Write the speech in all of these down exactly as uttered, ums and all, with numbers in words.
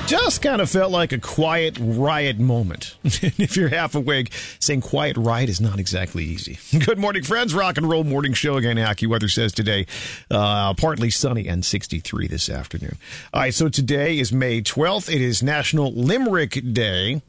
just kind of felt like a quiet riot moment. If you're half awake, saying quiet riot is not exactly easy. Good morning, friends. Rock and Roll Morning Show again. AccuWeather says today, uh, partly sunny and sixty-three this afternoon. All right, so today is May twelfth. It is National Limerick Day.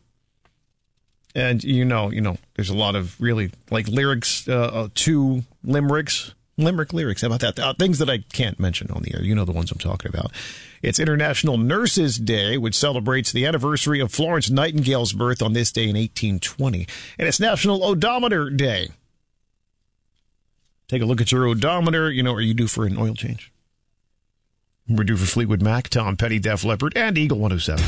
And, you know, you know, there's a lot of really, like, lyrics uh, to limericks. Limerick lyrics. How about that? Uh, things that I can't mention on the air. You know the ones I'm talking about. It's International Nurses Day, which celebrates the anniversary of Florence Nightingale's birth on this day in eighteen twenty. And it's National Odometer Day. Take a look at your odometer. You know, are you due for an oil change? We're due for Fleetwood Mac, Tom Petty, Def Leppard, and Eagle one oh seven.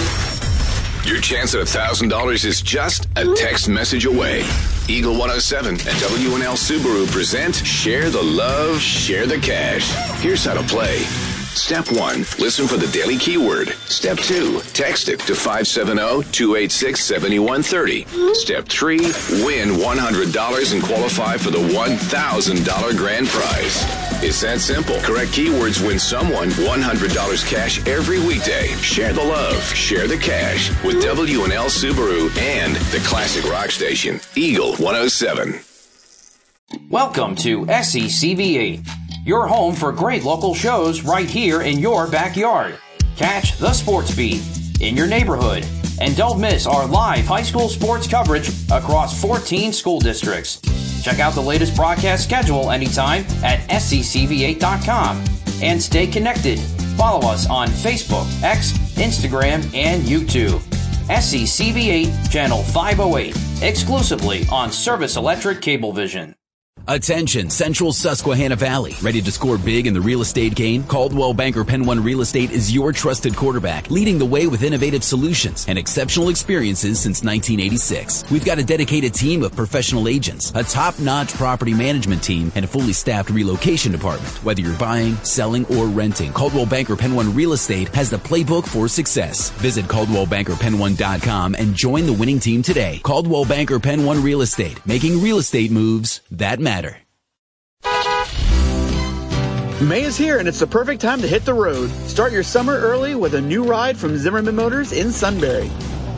Your chance at one thousand dollars is just a text message away. Eagle one oh seven and W and L Subaru present Share the Love, Share the Cash. Here's how to play. Step one, listen for the daily keyword. Step two, text it to five seven zero, two eight six, seven one three zero. Step three, win one hundred dollars and qualify for the one thousand dollars grand prize. It's that simple. Correct keywords win someone one hundred dollars cash every weekday. Share the love, share the cash with W and L Subaru and the classic rock station, Eagle one oh seven. Welcome to S E C V eight, your home for great local shows right here in your backyard. Catch the Sports Beat in your neighborhood. And don't miss our live high school sports coverage across fourteen school districts. Check out the latest broadcast schedule anytime at S C C V eight dot com. And stay connected. Follow us on Facebook, X, Instagram, and YouTube. S C C V eight, Channel five oh eight, exclusively on Service Electric Cablevision. Attention, Central Susquehanna Valley. Ready to score big in the real estate game? Coldwell Banker Penn One Real Estate is your trusted quarterback, leading the way with innovative solutions and exceptional experiences since nineteen eighty-six. We've got a dedicated team of professional agents, a top-notch property management team, and a fully staffed relocation department. Whether you're buying, selling, or renting, Coldwell Banker Penn One Real Estate has the playbook for success. Visit Coldwell Banker Penn One dot com and join the winning team today. Coldwell Banker Penn One Real Estate, making real estate moves that matter. May is here, and it's the perfect time to hit the road. Start your summer early with a new ride from Zimmerman Motors in Sunbury.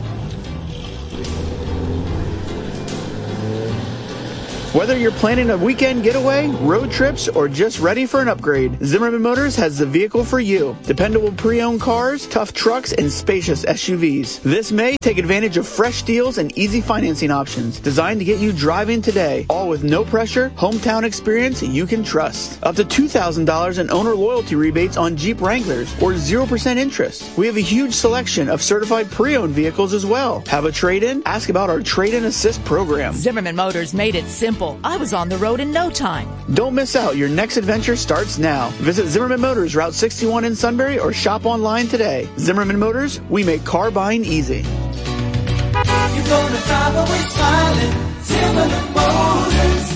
Whether you're planning a weekend getaway, road trips, or just ready for an upgrade, Zimmerman Motors has the vehicle for you. Dependable pre-owned cars, tough trucks, and spacious S U Vs. This May, take advantage of fresh deals and easy financing options designed to get you driving today, all with no pressure, hometown experience you can trust. Up to two thousand dollars in owner loyalty rebates on Jeep Wranglers or zero percent interest. We have a huge selection of certified pre-owned vehicles as well. Have a trade-in? Ask about our trade-in assist program. Zimmerman Motors made it simple. I was on the road in no time. Don't miss out. Your next adventure starts now. Visit Zimmerman Motors, Route sixty-one in Sunbury, or shop online today. Zimmerman Motors, we make car buying easy. You're gonna drive away smiling. Zimmerman Motors.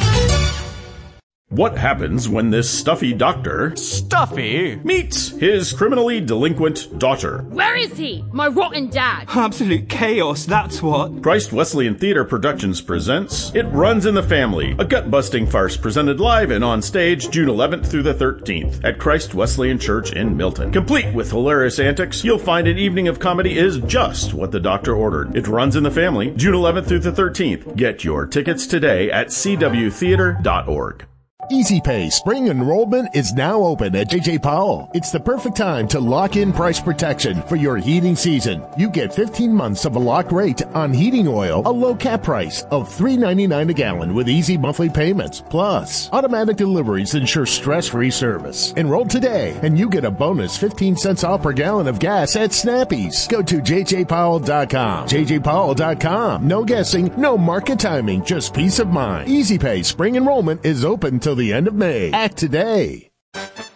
What happens when this stuffy doctor Stuffy meets his criminally delinquent daughter? Where is he? My rotten dad. Absolute chaos, that's what. Christ Wesleyan Theater Productions presents It Runs in the Family, a gut-busting farce presented live and on stage June eleventh through the thirteenth at Christ Wesleyan Church in Milton. Complete with hilarious antics, you'll find an evening of comedy is just what the doctor ordered. It Runs in the Family, June eleventh through the thirteenth. Get your tickets today at c w theater dot org. Easy Pay spring enrollment is now open at J J Powell. It's the perfect time to lock in price protection for your heating season. You get fifteen months of a locked rate on heating oil, a low cap price of three ninety-nine a gallon with easy monthly payments. Plus, automatic deliveries ensure stress-free service. Enroll today and you get a bonus fifteen cents off per gallon of gas at Snappy's. Go to j j powell dot com. j j powell dot com. No guessing, no market timing, just peace of mind. Easy Pay spring enrollment is open till the end of May. Act today.